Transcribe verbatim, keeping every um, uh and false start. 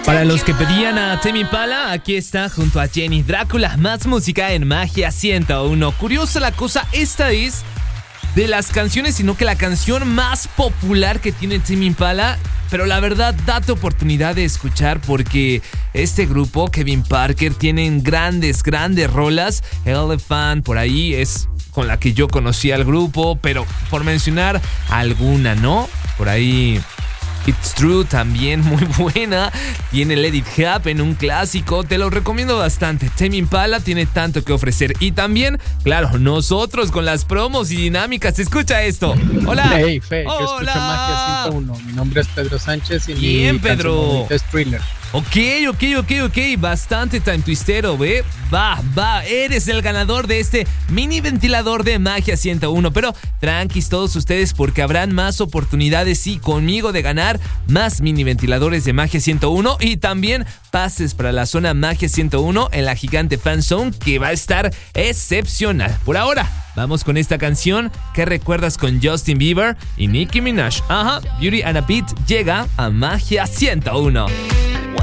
Para los que pedían a Tame Impala, aquí está junto a Jenny Drácula, más música en Magia ciento uno. Curiosa la cosa, esta es de las canciones, sino que la canción más popular que tiene Tame Impala. Pero la verdad, date oportunidad de escuchar porque este grupo, Kevin Parker, tienen grandes, grandes rolas. Elephant, por ahí es con la que yo conocí al grupo, pero por mencionar alguna, ¿no? Por ahí It's True también, muy buena. Tiene Let It Happen, un clásico. Te lo recomiendo bastante. Tame Impala tiene tanto que ofrecer. Y también, claro, nosotros con las promos y dinámicas. Escucha esto. Hola. Hey, Fe, yo Hola. escucho Magia ciento uno. Mi nombre es Pedro Sánchez y Bien, mi Pedro. canción favorita es Thriller. Ok, ok, ok, ok. Bastante time twistero, ¿ve? Va, va. Eres el ganador de este mini ventilador de Magia ciento uno. Pero tranquis todos ustedes porque habrán más oportunidades y conmigo de ganar más mini ventiladores de Magia ciento uno y también pases para la zona Magia ciento uno en la gigante Fan Zone que va a estar excepcional. Por ahora, vamos con esta canción que recuerdas con Justin Bieber y Nicki Minaj. Ajá, Beauty and a Beat llega a Magia ciento uno.